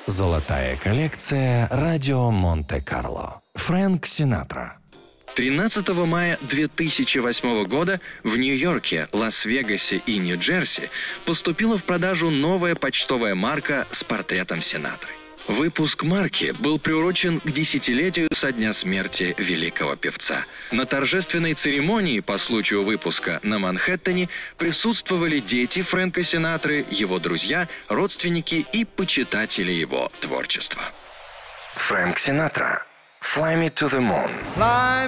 Золотая коллекция «Радио Монте-Карло». Фрэнк Синатра. 13 мая 2008 года в Нью-Йорке, Лас-Вегасе и Нью-Джерси поступила в продажу новая почтовая марка с портретом Синатры. Выпуск марки был приурочен к 10-летию со дня смерти великого певца. На торжественной церемонии по случаю выпуска на Манхэттене присутствовали дети Фрэнка Синатры, его друзья, родственники и почитатели его творчества. Фрэнк Синатра. Fly me to the moon. Fly